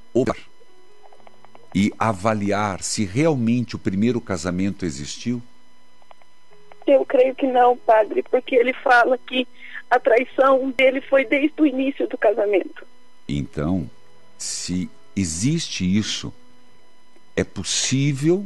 olhar e avaliar se realmente o primeiro casamento existiu? Eu creio que não, padre, porque ele fala que a traição dele foi desde o início do casamento. Então, se existe isso, é possível,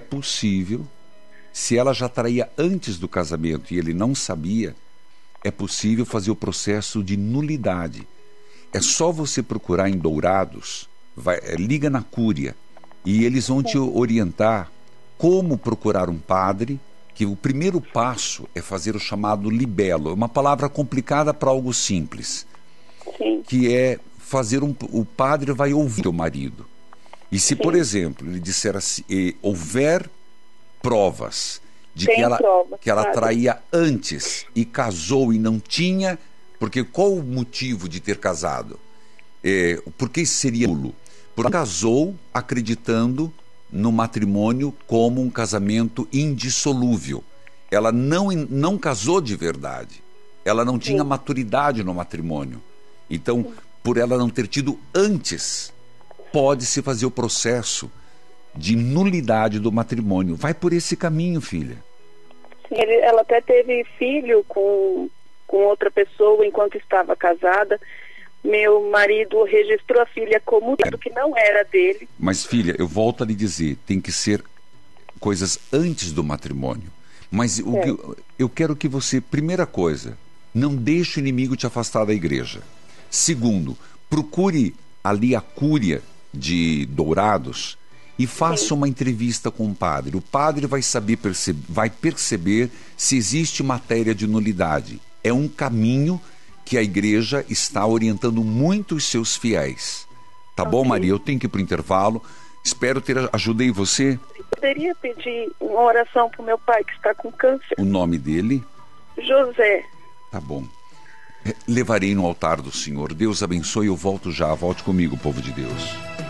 se ela já traía antes do casamento e ele não sabia, é possível fazer o processo de nulidade. É só você procurar em Dourados, liga na Cúria, e eles vão te orientar como procurar um padre, que o primeiro passo é fazer o chamado libelo. É uma palavra complicada para algo simples. Sim. Que é fazer o padre vai ouvir o marido. E se, por exemplo, ele disser assim, houver provas de que ela traía antes e casou e não tinha, porque qual o motivo de ter casado? Por que seria nulo? Porque casou acreditando no matrimônio como um casamento indissolúvel. Ela não casou de verdade. Ela não tinha maturidade no matrimônio. Então, por ela não ter tido antes, pode-se fazer o processo de nulidade do matrimônio. Vai por esse caminho, filha. Sim, ela até teve filho com outra pessoa enquanto estava casada. Meu marido registrou a filha como que não era dele. Mas, filha, eu volto a lhe dizer, tem que ser coisas antes do matrimônio. Mas eu quero que você, primeira coisa, não deixe o inimigo te afastar da igreja. Segundo, procure ali a Cúria de Dourados e faça uma entrevista com o padre. O padre vai vai perceber se existe matéria de nulidade. É um caminho que a igreja está orientando muito os seus fiéis. Tá bom, Maria? Eu tenho que ir para o intervalo. Espero ter ajudei você. Poderia pedir uma oração para o meu pai que está com câncer? O nome dele? José. Tá bom. Levarei no altar do Senhor. Deus abençoe, eu volto já. Volte comigo, povo de Deus.